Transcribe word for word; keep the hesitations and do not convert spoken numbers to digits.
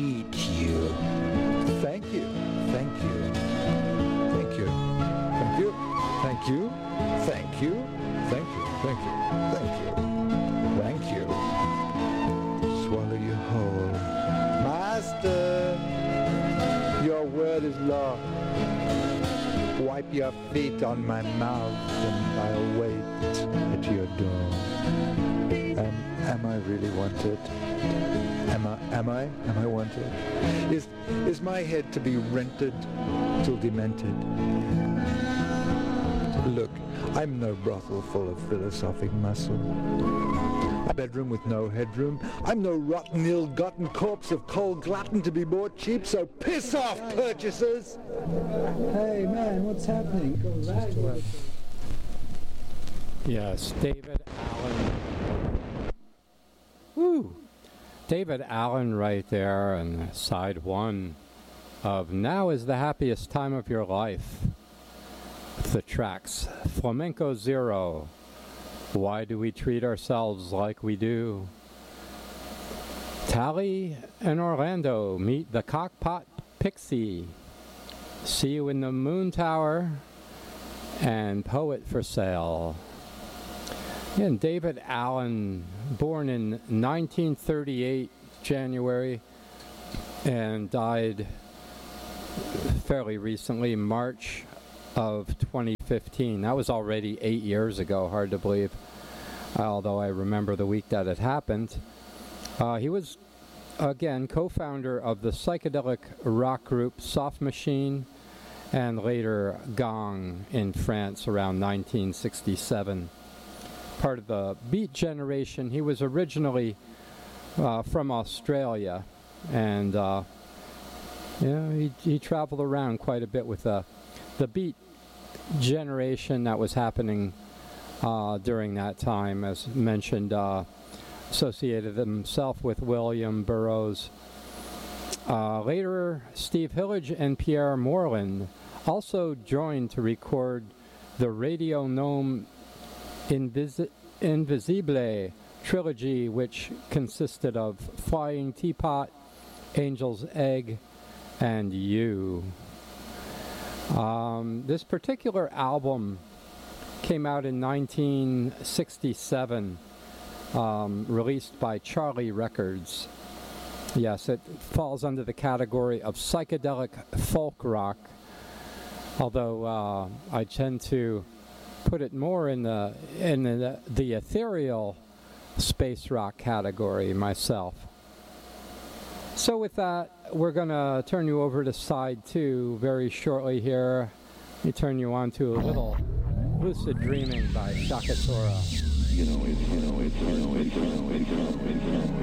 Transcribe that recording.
eat you. Thank you. Thank you. Thank you. Thank you. Thank you. Thank you. Thank you. Thank you. Thank you. Thank you. Swallow you whole. Master, your word is law. Wipe your feet on my mouth and I'll wait at your door. Am, am I really wanted? Am I, am I, am I wanted? Is, is my head to be rented till demented? Look, I'm no brothel full of philosophic muscle. A bedroom with no headroom. I'm no rotten, ill-gotten corpse of cold glutton to be bought cheap, so piss off, purchasers! Hey, man, what's happening? Yes, David Allen. Woo! David Allen right there on side one of Now is the Happiest Time of Your Life. The tracks Flamenco Zero. Why do we treat ourselves like we do? Tally and Orlando meet the Cockpot Pixie. See You in the Moon Tower. And Poet for Sale. And David Allen, born in nineteen thirty-eight, January, and died fairly recently, March of twenty fifteen. That was already eight years ago, hard to believe, although I remember the week that it happened. Uh, he was, again, co-founder of the psychedelic rock group Soft Machine, and later Gong in France around nineteen sixty-seven. Part of the Beat Generation. He was originally uh, from Australia, and uh, yeah, he, he traveled around quite a bit with the the Beat Generation that was happening uh, during that time. As mentioned, uh, associated himself with William Burroughs. Uh, later, Steve Hillage and Pierre Moreland also joined to record the Radio Gnome Invisi- Invisible trilogy, which consisted of Flying Teapot, Angel's Egg, and You. Um, this particular album came out in nineteen sixty-seven, um, released by Charlie Records. Yes, it falls under the category of psychedelic folk rock, although uh, I tend to put it more in the in the, the ethereal space rock category myself. So with that, we're going to turn you over to side two very shortly here. Let me turn you on to a little Lucid Dreaming by Shaka Tora. You know, it's, you know, it's, you know, it's, you know, it's, you know, it's,